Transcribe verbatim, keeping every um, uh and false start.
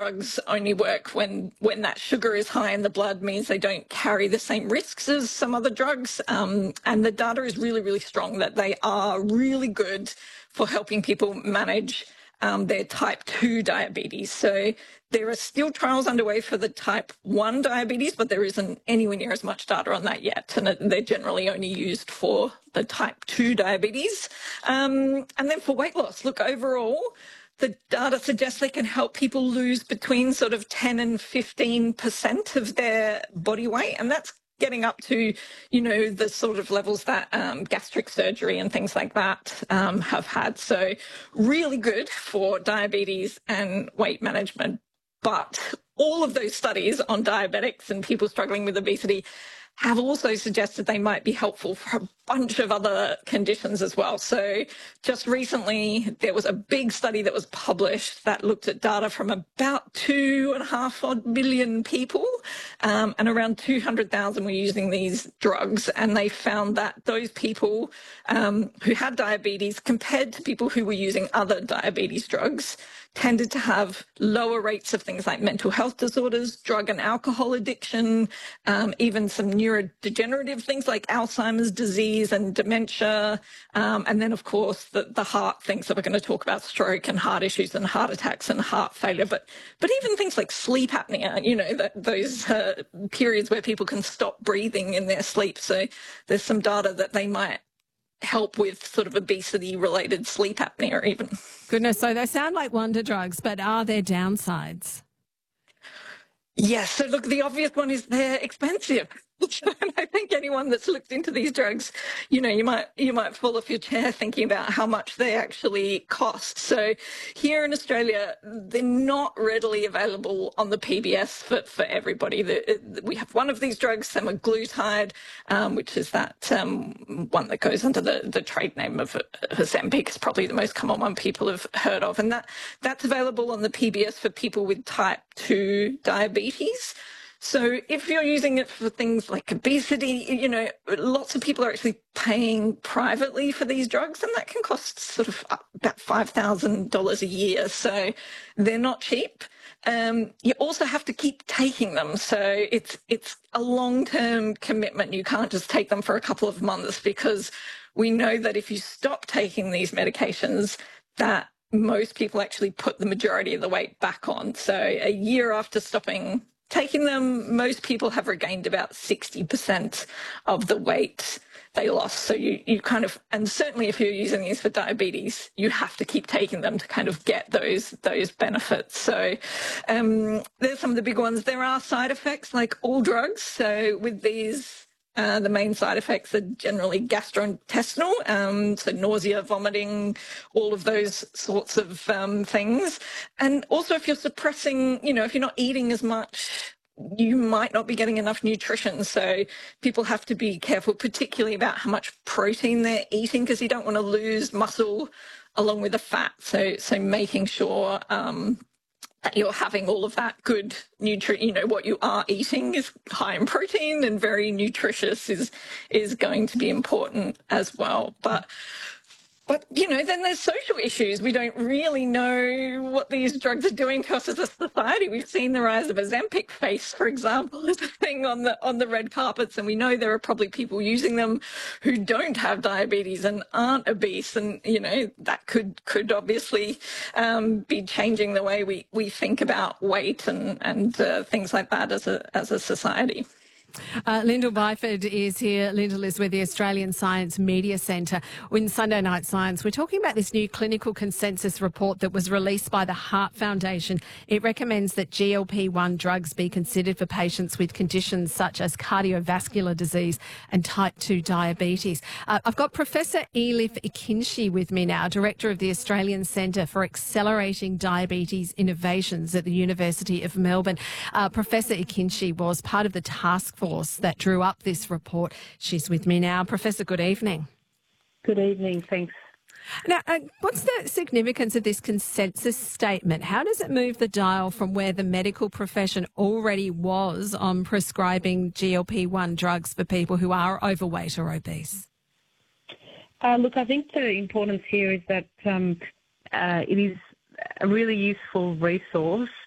drugs only work when, when that sugar is high in the blood, means they don't carry the same risks as some other drugs. Um, and the data is really, really strong that they are really good for helping people manage um, their type two diabetes. So there are still trials underway for the type one diabetes, but there isn't anywhere near as much data on that yet. And they're generally only used for the type two diabetes. Um, and then for weight loss, look, overall, the data suggests they can help people lose between sort of ten and fifteen percent of their body weight. And that's getting up to, you know, the sort of levels that um, gastric surgery and things like that um, have had. So really good for diabetes and weight management. But all of those studies on diabetics and people struggling with obesity have also suggested they might be helpful for a bunch of other conditions as well. So just recently, there was a big study that was published that looked at data from about two and a half odd million people, um, and around two hundred thousand were using these drugs. And they found that those people um, who had diabetes, compared to people who were using other diabetes drugs, tended to have lower rates of things like mental health disorders, drug and alcohol addiction, um, even some neurodegenerative things like Alzheimer's disease and dementia. Um, and then, of course, the, the heart things that we're going to talk about, stroke and heart issues and heart attacks and heart failure. But but even things like sleep apnea, you know, that, those uh, periods where people can stop breathing in their sleep. So there's some data that they might help with sort of obesity-related sleep apnea even. Goodness, so they sound like wonder drugs, but are there downsides? Yes, so look, the obvious one is they're expensive. And I think anyone that's looked into these drugs, you know, you might you might fall off your chair thinking about how much they actually cost. So here in Australia, they're not readily available on the P B S for, for everybody. The, we have one of these drugs, semaglutide, um, which is that um, one that goes under the, the trade name of Ozempic. It's probably the most common one people have heard of. And that that's available on the P B S for people with type two diabetes. So if you're using it for things like obesity, you know, lots of people are actually paying privately for these drugs, and that can cost sort of about five thousand dollars a year. So they're not cheap. Um, you also have to keep taking them. So it's it's a long-term commitment. You can't just take them for a couple of months, because we know that if you stop taking these medications, that most people actually put the majority of the weight back on. So a year after stopping taking them, most people have regained about sixty percent of the weight they lost. So you, you kind of, and certainly if you're using these for diabetes, you have to keep taking them to kind of get those those benefits. So um, there's some of the big ones. There are side effects like all drugs. So with these, Uh, the main side effects are generally gastrointestinal, um, so nausea, vomiting, all of those sorts of um, things. And also if you're suppressing, you know, if you're not eating as much, you might not be getting enough nutrition. So people have to be careful, particularly about how much protein they're eating, because you don't want to lose muscle along with the fat. So, so making sure um, that you're having all of that good nutrient, you know, what you are eating is high in protein and very nutritious is is going to be important as well. But But, you know, then there's social issues. We don't really know what these drugs are doing to us as a society. We've seen the rise of Ozempic face, for example, as a thing on the on the red carpets, and we know there are probably people using them who don't have diabetes and aren't obese, and, you know, that could could obviously um, be changing the way we, we think about weight and, and uh, things like that as a as a society. Uh, Lyndall Byford is here. Lyndall is with the Australian Science Media Centre. In Sunday Night Science, we're talking about this new clinical consensus report that was released by the Heart Foundation. It recommends that G L P one drugs be considered for patients with conditions such as cardiovascular disease and type two diabetes. Uh, I've got Professor Elif Ekinci with me now, Director of the Australian Centre for Accelerating Diabetes Innovations at the University of Melbourne. Uh, Professor Ekinci was part of the task force that drew up this report. She's with me now. Professor, good evening. Good evening, thanks. Now, uh, what's the significance of this consensus statement? How does it move the dial from where the medical profession already was on prescribing G L P one drugs for people who are overweight or obese? Uh, look, I think the importance here is that um, uh, it is a really useful resource